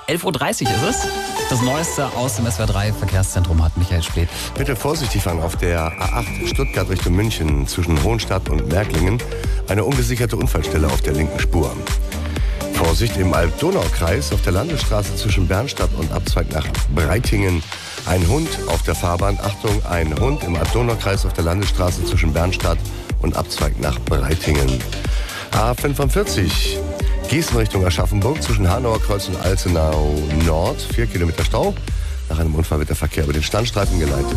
11.30 Uhr ist es. Das Neueste aus dem SWR 3 Verkehrszentrum hat Michael Spleth. Bitte vorsichtig fahren auf der A8 Stuttgart Richtung München zwischen Hohenstadt und Märklingen. Eine ungesicherte Unfallstelle auf der linken Spur. Vorsicht im Alb-Donau-Kreis auf der Landesstraße zwischen Bernstadt und Abzweig nach Breitingen. Ein Hund auf der Fahrbahn. Achtung, ein Hund im Alb-Donau-Kreis auf der Landesstraße zwischen Bernstadt und Abzweig nach Breitingen. A45 Gießen Richtung Aschaffenburg zwischen Hanauer Kreuz und Alzenau Nord. 4 Kilometer Stau. Nach einem Unfall wird der Verkehr über den Standstreifen geleitet.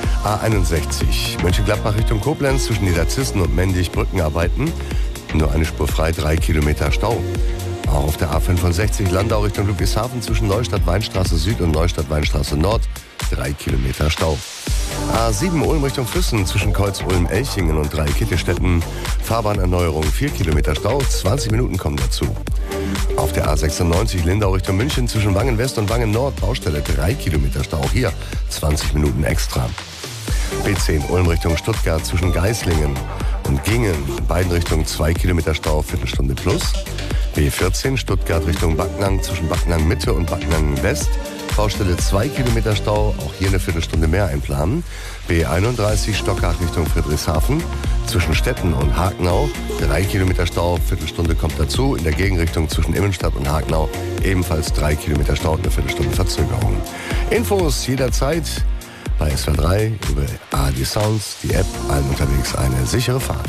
A61 Mönchengladbach Richtung Koblenz zwischen Niederzissen und Mendig Brückenarbeiten. Nur eine Spur frei, 3 Kilometer Stau. Auch auf der A65 Landau Richtung Ludwigshafen zwischen Neustadt-Weinstraße Süd und Neustadt-Weinstraße Nord. 3 Kilometer Stau. A7 Ulm Richtung Füssen zwischen Kreuz-Ulm-Elchingen und Dreieckittestätten. Fahrbahnerneuerung, 4 Kilometer Stau, 20 Minuten kommen dazu. Auf der A96 Lindau Richtung München zwischen Wangen West und Wangen Nord. Baustelle, 3 Kilometer Stau, hier 20 Minuten extra. B10 Ulm Richtung Stuttgart zwischen Geislingen und Gingen. In beiden Richtungen 2 Kilometer Stau, Viertelstunde plus. B14 Stuttgart Richtung Backnang zwischen Backnang Mitte und Backnang West. Baustelle 2 Kilometer Stau, auch hier eine Viertelstunde mehr einplanen. B31 Stockach Richtung Friedrichshafen zwischen Stetten und Hagenau. 3 Kilometer Stau, Viertelstunde kommt dazu. In der Gegenrichtung zwischen Immenstadt und Hagenau ebenfalls 3 Kilometer Stau und eine Viertelstunde Verzögerung. Infos jederzeit bei SWR 3 über ARD Sounds, die App, allen unterwegs eine sichere Fahrt.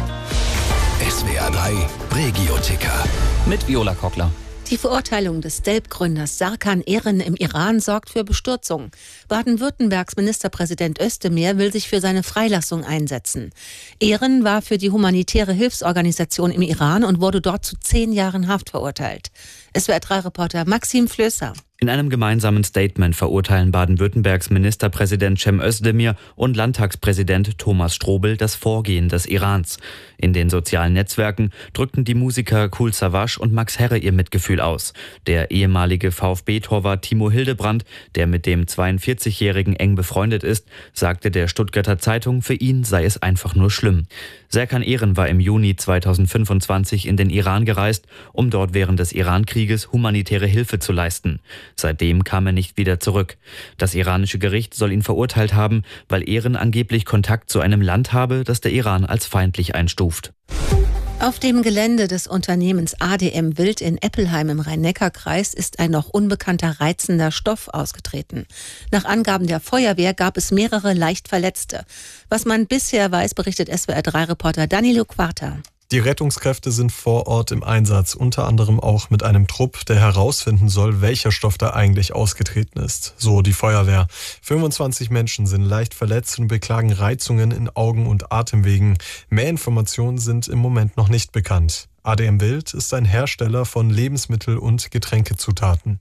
SWR 3 Regio-Ticker Mit Viola Kockler. Die Verurteilung des Delp-Gründers Serkan Ehren im Iran sorgt für Bestürzung. Baden-Württembergs Ministerpräsident Özdemir will sich für seine Freilassung einsetzen. Ehren war für die humanitäre Hilfsorganisation im Iran und wurde dort zu 10 Jahren Haft verurteilt. SWR3-Reporter Maxim Flößer. In einem gemeinsamen Statement verurteilen Baden-Württembergs Ministerpräsident Cem Özdemir und Landtagspräsident Thomas Strobel das Vorgehen des Irans. In den sozialen Netzwerken drückten die Musiker Kool Savas und Max Herre ihr Mitgefühl aus. Der ehemalige VfB-Torwart Timo Hildebrand, der mit dem 42-Jährigen eng befreundet ist, sagte der Stuttgarter Zeitung, für ihn sei es einfach nur schlimm. Serkan Ehren war im Juni 2025 in den Iran gereist, um dort während des Iran-Krieges humanitäre Hilfe zu leisten. Seitdem kam er nicht wieder zurück. Das iranische Gericht soll ihn verurteilt haben, weil Ehren angeblich Kontakt zu einem Land habe, das der Iran als feindlich einstuft. Auf dem Gelände des Unternehmens ADM Wild in Eppelheim im Rhein-Neckar-Kreis ist ein noch unbekannter reizender Stoff ausgetreten. Nach Angaben der Feuerwehr gab es mehrere leicht Verletzte. Was man bisher weiß, berichtet SWR3-Reporter Danilo Quarta. Die Rettungskräfte sind vor Ort im Einsatz, unter anderem auch mit einem Trupp, der herausfinden soll, welcher Stoff da eigentlich ausgetreten ist. So die Feuerwehr. 25 Menschen sind leicht verletzt und beklagen Reizungen in Augen- und Atemwegen. Mehr Informationen sind im Moment noch nicht bekannt. ADM Wild ist ein Hersteller von Lebensmittel- und Getränkezutaten.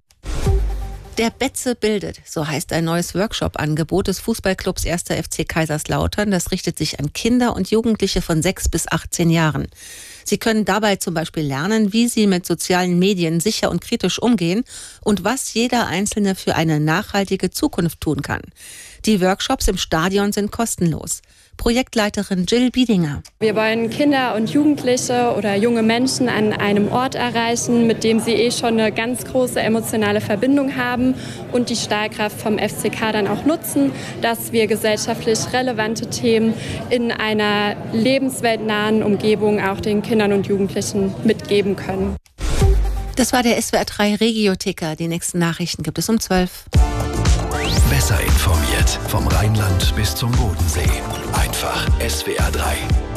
Der Betze bildet, so heißt ein neues Workshop-Angebot des Fußballclubs 1. FC Kaiserslautern. Das richtet sich an Kinder und Jugendliche von 6 bis 18 Jahren. Sie können dabei zum Beispiel lernen, wie sie mit sozialen Medien sicher und kritisch umgehen und was jeder Einzelne für eine nachhaltige Zukunft tun kann. Die Workshops im Stadion sind kostenlos. Projektleiterin Jill Biedinger. Wir wollen Kinder und Jugendliche oder junge Menschen an einem Ort erreichen, mit dem sie schon eine ganz große emotionale Verbindung haben und die Strahlkraft vom FCK dann auch nutzen, dass wir gesellschaftlich relevante Themen in einer lebensweltnahen Umgebung auch den Kindern und Jugendlichen mitgeben können. Das war der SWR3 Regio-Ticker. Die nächsten Nachrichten gibt es um 12. Besser informiert vom Rheinland bis zum Bodensee. Einfach SWR 3.